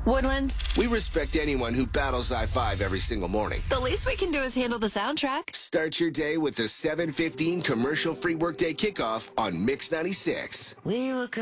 Woodlands, We respect anyone who battles I-5 every single morning. the least we can do is handle the soundtrack. Start your day with the 7:15 commercial-free workday kickoff on Mix 96. We were